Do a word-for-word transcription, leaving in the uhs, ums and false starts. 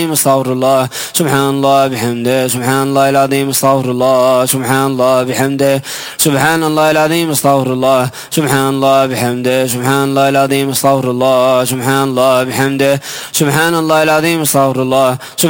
استغفر الله سبحان الله بحمده سبحان الله العظيم استغفر الله سبحان الله بحمده سبحان الله العظيم استغفر الله سبحان الله بحمده سبحان الله العظيم استغفر الله سبحان الله بحمده سبحان الله العظيم استغفر الله